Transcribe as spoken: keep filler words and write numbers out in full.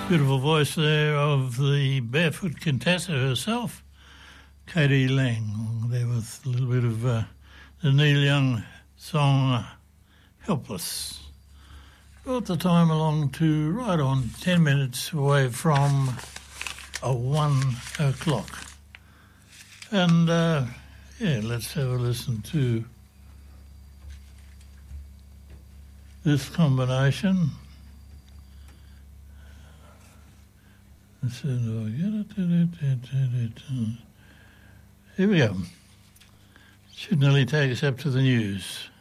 Beautiful voice there of the barefoot Contessa herself, Katie Lang, there with a little bit of uh, the Neil Young song uh, Helpless. Brought the time along to right on ten minutes away from a one o'clock. And uh, yeah, let's have a listen to this combination. Here we go. Should nearly take us up to the news.